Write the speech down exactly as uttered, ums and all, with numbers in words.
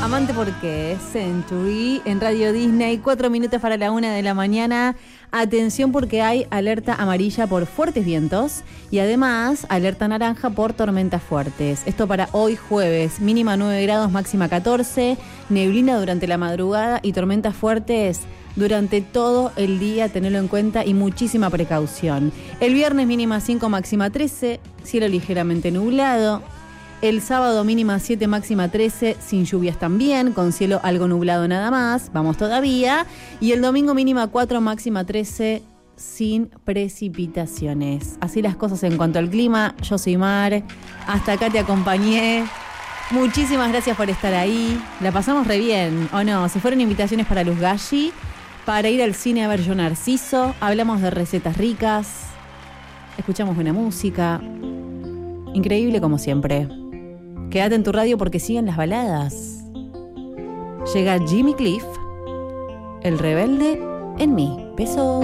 Amante porque Century en Radio Disney, cuatro minutos para la una de la mañana. Atención porque hay alerta amarilla por fuertes vientos y además alerta naranja por tormentas fuertes. Esto para hoy jueves, mínima nueve grados, máxima catorce, neblina durante la madrugada y tormentas fuertes durante todo el día, tenerlo en cuenta y muchísima precaución. El viernes mínima cinco, máxima trece, cielo ligeramente nublado. El sábado mínima siete, máxima trece, sin lluvias también, con cielo algo nublado nada más, vamos todavía. Y el domingo mínima cuatro, máxima trece, sin precipitaciones. Así las cosas en cuanto al clima. Yo soy Mar, hasta acá te acompañé. Muchísimas gracias por estar ahí. La pasamos re bien, ¿o no? Se fueron invitaciones para Luz Galli, para ir al cine a ver Yo Narciso. Hablamos de recetas ricas, escuchamos buena música. Increíble como siempre. Quédate en tu radio porque siguen las baladas. Llega Jimmy Cliff, El rebelde en mí. Besos.